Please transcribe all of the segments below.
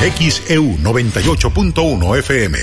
XEU 98.1 FM.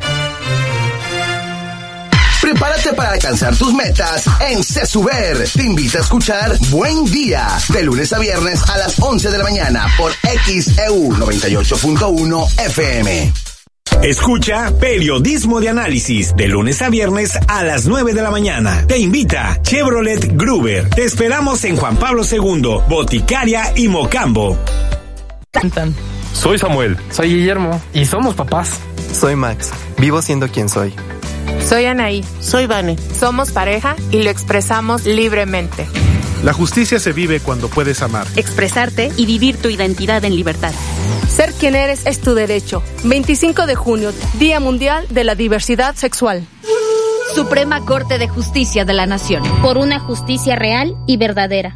Prepárate para alcanzar tus metas en CESUBER. Te invita a escuchar Buen Día, de lunes a viernes a las 11 de la mañana por XEU 98.1 FM. Escucha Periodismo de Análisis, de lunes a viernes a las 9 de la mañana. Te invita Chevrolet Gruber. Te esperamos en Juan Pablo II, Boticaria y Mocambo. Cantan. Soy Samuel. Soy Guillermo. Y somos papás. Soy Max. Vivo siendo quien soy. Soy Anaí. Soy Vane. Somos pareja y lo expresamos libremente. La justicia se vive cuando puedes amar, expresarte y vivir tu identidad en libertad. Ser quien eres es tu derecho. 25 de junio, Día Mundial de la Diversidad Sexual. Suprema Corte de Justicia de la Nación. Por una justicia real y verdadera.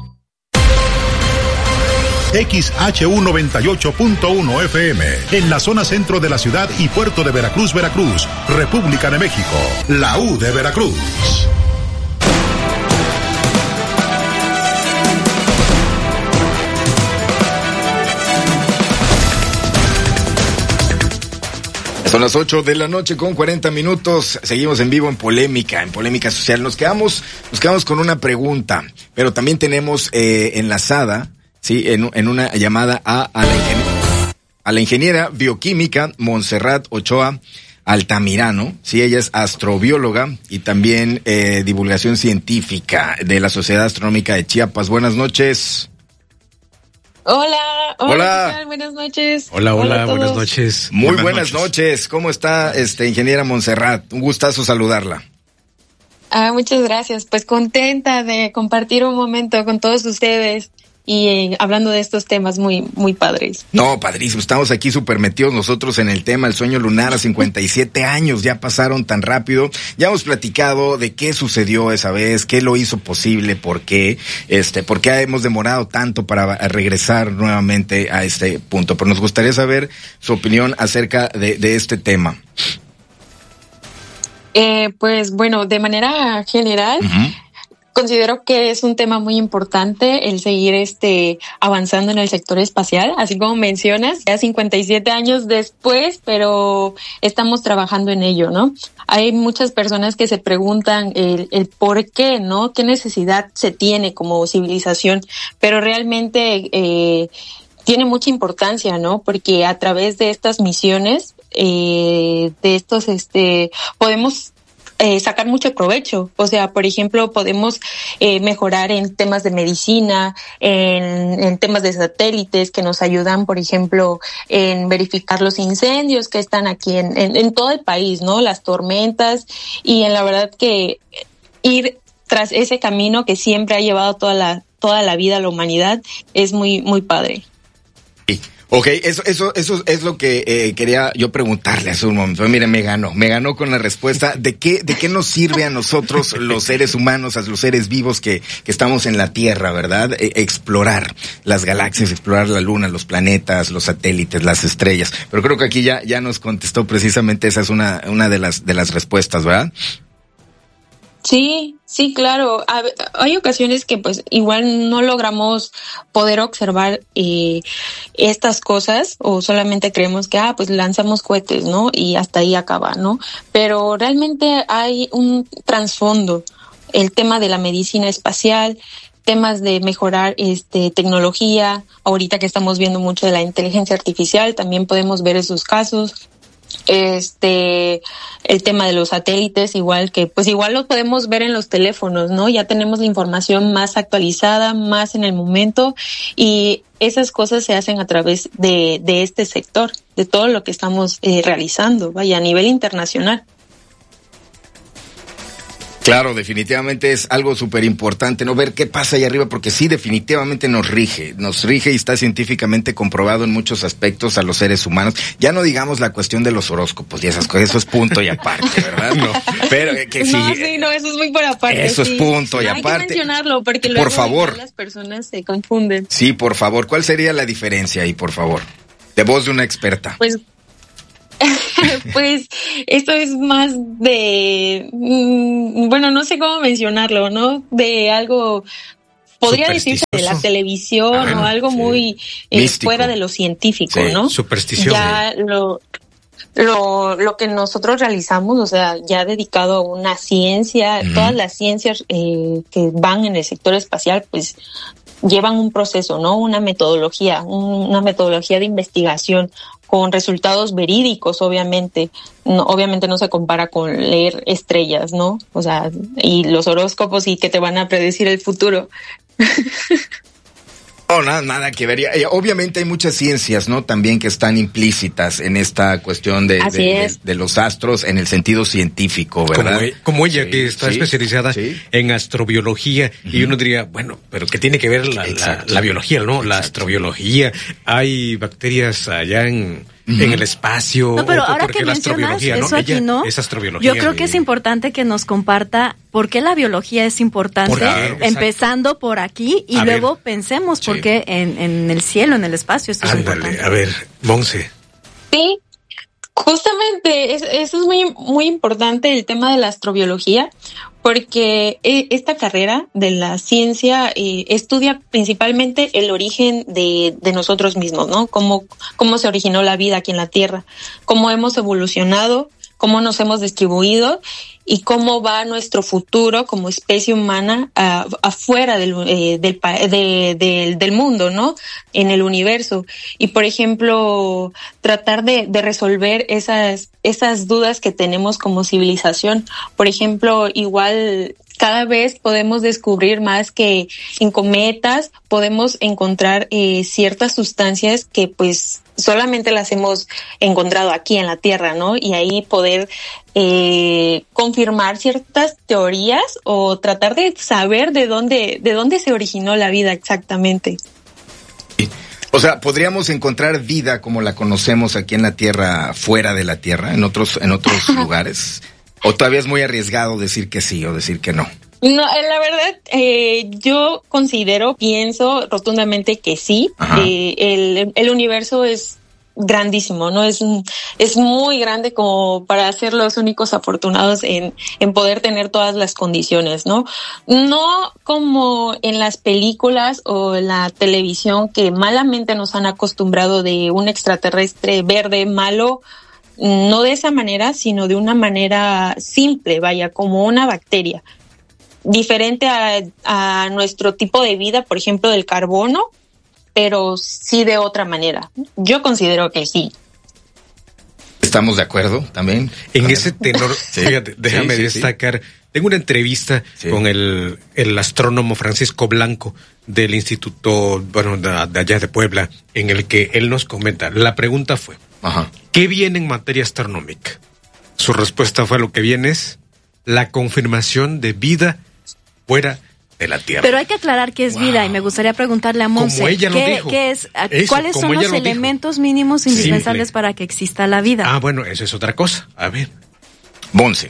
XHU 98.1 FM, en la zona centro de la ciudad y puerto de Veracruz, Veracruz, República de México, la U de Veracruz. Son las 8 de la noche con 40 minutos. Seguimos en vivo en Polémica Social. Nos quedamos con una pregunta, pero también tenemos enlazada, sí, en una llamada a la ingeniera bioquímica Montserrat Ochoa Altamirano. Sí, ella es astrobióloga y también divulgación científica de la Sociedad Astronómica de Chiapas. Buenas noches. Hola, ¿qué tal? Buenas noches. Hola, buenas noches. Muy buenas noches. ¿Cómo está, ingeniera Montserrat? Un gustazo saludarla. Muchas gracias. Pues contenta de compartir un momento con todos ustedes y hablando de estos temas muy, muy padres. No, padrísimo. Estamos aquí súper metidos nosotros en el tema, el sueño lunar a 57 años. Ya pasaron tan rápido. Ya hemos platicado de qué sucedió esa vez, qué lo hizo posible, por qué hemos demorado tanto para regresar nuevamente a este punto. Pero nos gustaría saber su opinión acerca de este tema. Pues bueno, de manera general, considero que es un tema muy importante el seguir avanzando en el sector espacial, así como mencionas, ya 57 años después, pero estamos trabajando en ello, ¿no? Hay muchas personas que se preguntan el por qué, ¿no? ¿Qué necesidad se tiene como civilización? Pero realmente tiene mucha importancia, ¿no? Porque a través de estas misiones, de estos, podemos sacar mucho provecho. O sea, por ejemplo, podemos mejorar en temas de medicina, en temas de satélites que nos ayudan, por ejemplo, en verificar los incendios que están aquí en todo el país, ¿no? Las tormentas, y en la verdad que ir tras ese camino que siempre ha llevado toda la vida a la humanidad es muy, muy padre. Ok, eso es lo que quería yo preguntarle hace un momento. Mire, me ganó con la respuesta de qué nos sirve a nosotros los seres humanos, a los seres vivos que estamos en la Tierra, ¿verdad? Explorar las galaxias, explorar la Luna, los planetas, los satélites, las estrellas. Pero creo que aquí ya nos contestó precisamente, esa es una de las respuestas, ¿verdad? Sí, claro. Hay ocasiones que pues igual no logramos poder observar estas cosas, o solamente creemos que pues lanzamos cohetes, ¿no? Y hasta ahí acaba, ¿no? Pero realmente hay un trasfondo, el tema de la medicina espacial, temas de mejorar tecnología. Ahorita que estamos viendo mucho de la inteligencia artificial, también podemos ver esos casos. El tema de los satélites, igual los podemos ver en los teléfonos, ¿no? Ya tenemos la información más actualizada, más en el momento, y esas cosas se hacen a través de este sector, de todo lo que estamos realizando, a nivel internacional. Claro, definitivamente es algo súper importante, ¿no? Ver qué pasa ahí arriba, porque sí, definitivamente nos rige y está científicamente comprobado en muchos aspectos a los seres humanos. Ya no digamos la cuestión de los horóscopos y esas cosas, eso es punto y aparte, ¿verdad? No, pero que sí. No, eso es muy por aparte. Eso es punto y aparte. Hay que mencionarlo, porque luego por favor, las personas se confunden. Sí, por favor, ¿cuál sería la diferencia ahí, por favor? De voz de una experta. Pues esto es más de, no sé cómo mencionarlo, ¿no? De algo podría decirse de la televisión o algo muy fuera de lo científico, ¿no? Superstición. Ya lo que nosotros realizamos, o sea, ya dedicado a una ciencia, todas las ciencias que van en el sector espacial, pues llevan un proceso, ¿no? Una metodología de investigación con resultados verídicos, obviamente. Obviamente no se compara con leer estrellas, ¿no? O sea, y los horóscopos y que te van a predecir el futuro. No, nada que ver. Obviamente hay muchas ciencias, ¿no? También que están implícitas en esta cuestión de los astros en el sentido científico, ¿verdad? Como ella, que está especializada en astrobiología, y uno diría, bueno, pero ¿qué tiene que ver la biología, no? La astrobiología. Hay bacterias allá en el espacio. No, pero ahora que mencionas eso aquí, ¿no? Es astrobiología. Yo creo que es importante que nos comparta por qué la biología es importante, empezando por aquí y luego pensemos por qué en el cielo, en el espacio esto es importante. A ver, Monse. Sí, justamente eso es muy, muy importante, el tema de la astrobiología, porque esta carrera de la ciencia estudia principalmente el origen de nosotros mismos, ¿no? Cómo se originó la vida aquí en la Tierra, cómo hemos evolucionado, cómo nos hemos distribuido y cómo va nuestro futuro como especie humana afuera del mundo, ¿no? En el universo. Y, por ejemplo, tratar de resolver esas dudas que tenemos como civilización. Por ejemplo, igual cada vez podemos descubrir más que en cometas podemos encontrar ciertas sustancias que pues solamente las hemos encontrado aquí en la Tierra, ¿no? Y ahí poder confirmar ciertas teorías o tratar de saber de dónde se originó la vida exactamente. O sea, ¿podríamos encontrar vida como la conocemos aquí en la Tierra, fuera de la Tierra, en otros lugares? ¿O todavía es muy arriesgado decir que sí o decir que no? No, la verdad, yo pienso rotundamente que sí. El universo es grandísimo, ¿no? Es muy grande como para ser los únicos afortunados en poder tener todas las condiciones, ¿no? No como en las películas o en la televisión que malamente nos han acostumbrado de un extraterrestre verde malo. No de esa manera, sino de una manera simple, vaya, como una bacteria. Diferente a nuestro tipo de vida, por ejemplo, del carbono, pero sí de otra manera. Yo considero que sí. ¿Estamos de acuerdo también? En ese tenor, fíjate, déjame destacar. Tengo una entrevista con el astrónomo Francisco Blanco del Instituto, de allá de Puebla, en el que él nos comenta. La pregunta fue, ¿qué viene en materia astronómica? Su respuesta fue: lo que viene es la confirmación de vida fuera de la Tierra. Pero hay que aclarar qué es vida, y me gustaría preguntarle a Monse, ¿cuáles son los elementos mínimos indispensables para que exista la vida? Ah, bueno, eso es otra cosa. A ver. Monse.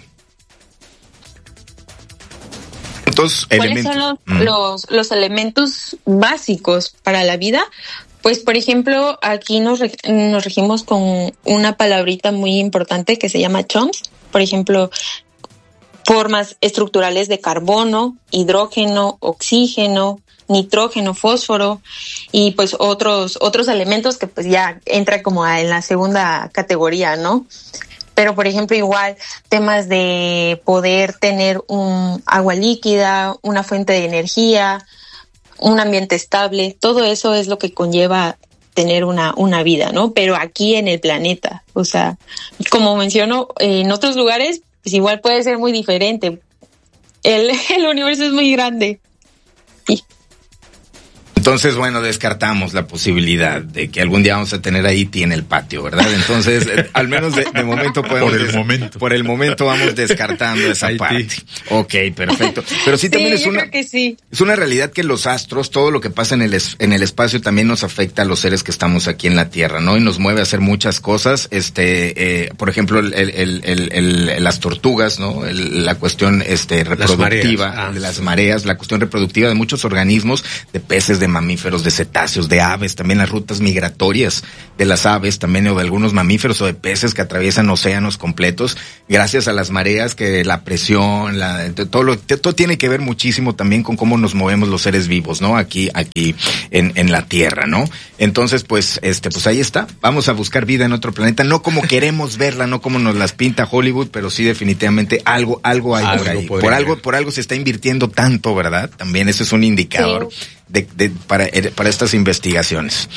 ¿Cuáles son los elementos básicos para la vida? Pues, por ejemplo, aquí nos regimos con una palabrita muy importante que se llama CHOMS. Por ejemplo, formas estructurales de carbono, hidrógeno, oxígeno, nitrógeno, fósforo y pues otros elementos que pues ya entra como en la segunda categoría, ¿no? Pero, por ejemplo, igual temas de poder tener un agua líquida, una fuente de energía, un ambiente estable, todo eso es lo que conlleva tener una vida, ¿no? Pero aquí en el planeta, o sea, como menciono, en otros lugares, pues igual puede ser muy diferente. El universo es muy grande. Sí. Entonces, bueno, descartamos la posibilidad de que algún día vamos a tener a E.T. en el patio, ¿verdad? Entonces, al menos de momento podemos... Por el momento vamos descartando esa parte. Ok, perfecto. Pero sí, también creo que sí. Es una realidad que los astros, todo lo que pasa en el espacio también nos afecta a los seres que estamos aquí en la Tierra, ¿no? Y nos mueve a hacer muchas cosas. Por ejemplo, las tortugas, ¿no? La cuestión reproductiva de las mareas, la cuestión reproductiva de muchos organismos, de peces, de mamíferos, de cetáceos, de aves, también las rutas migratorias de las aves, también o de algunos mamíferos o de peces que atraviesan océanos completos, gracias a las mareas, que la presión, todo tiene que ver muchísimo también con cómo nos movemos los seres vivos, ¿no? Aquí en la Tierra, ¿no? Entonces, pues ahí está. Vamos a buscar vida en otro planeta, no como queremos verla, no como nos las pinta Hollywood, pero sí definitivamente algo hay por ahí. Por algo se está invirtiendo tanto, ¿verdad? También ese es un indicador para estas investigaciones.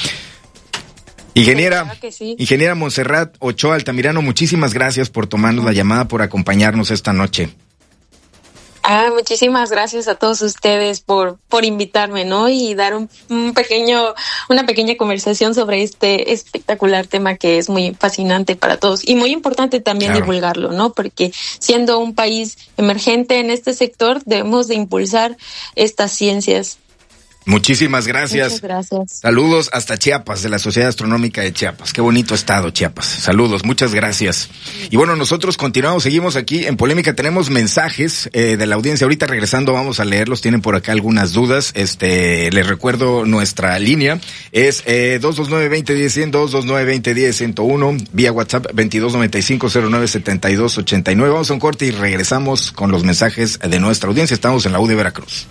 Ingeniera Montserrat Ochoa Altamirano, muchísimas gracias por tomarnos la llamada, por acompañarnos esta noche. Muchísimas gracias a todos ustedes por invitarme, ¿no? Y dar una pequeña conversación sobre este espectacular tema que es muy fascinante para todos y muy importante también divulgarlo, ¿no? Porque siendo un país emergente en este sector, debemos de impulsar estas ciencias. Muchísimas gracias. Muchas gracias. Saludos hasta Chiapas, de la Sociedad Astronómica de Chiapas. Qué bonito estado, Chiapas. Saludos, muchas gracias. Y bueno, nosotros continuamos, seguimos aquí en Polémica. Tenemos mensajes de la audiencia. Ahorita regresando vamos a leerlos. Tienen por acá algunas dudas. Les recuerdo nuestra línea. Es 229-2010-100, 229-2010-101, vía WhatsApp 2295-097289. Vamos a un corte y regresamos con los mensajes de nuestra audiencia. Estamos en la U de Veracruz.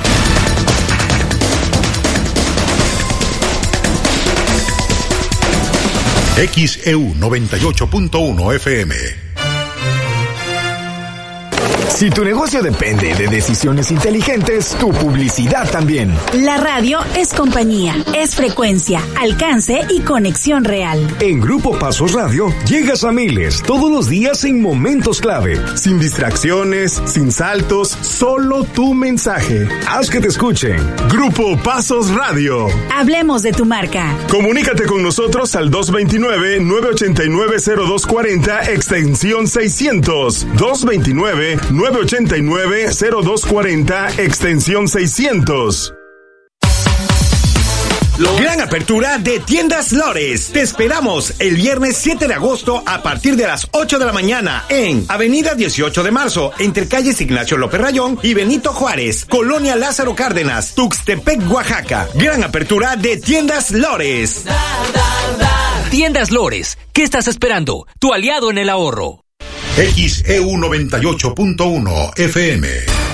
XEU 98.1 FM. Si tu negocio depende de decisiones inteligentes, tu publicidad también. La radio es compañía, es frecuencia, alcance y conexión real. En Grupo Pasos Radio llegas a miles todos los días en momentos clave. Sin distracciones, sin saltos, solo tu mensaje. Haz que te escuchen. Grupo Pasos Radio. Hablemos de tu marca. Comunícate con nosotros al 229-989-0240, extensión 600. 229-989-0240, extensión 600. Gran apertura de Tiendas Lores. Te esperamos el viernes 7 de agosto a partir de las 8 de la mañana en Avenida 18 de Marzo, entre calles Ignacio López Rayón y Benito Juárez, Colonia Lázaro Cárdenas, Tuxtepec, Oaxaca. Gran apertura de Tiendas Lores. Tiendas Lores, ¿qué estás esperando? Tu aliado en el ahorro. XEU 98.1 FM.